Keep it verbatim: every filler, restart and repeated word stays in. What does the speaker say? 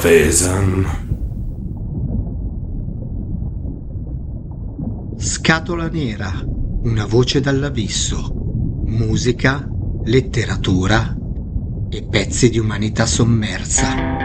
Vesam. Scatola nera, una voce dall'abisso, musica, letteratura e pezzi di umanità sommersa.